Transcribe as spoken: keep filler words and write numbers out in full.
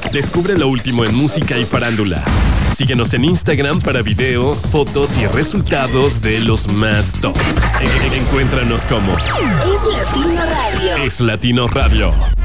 Descubre lo último en música y farándula. Síguenos en Instagram para videos, fotos y resultados de los más top. Encuéntranos como Es Latino Radio. Es Latino Radio.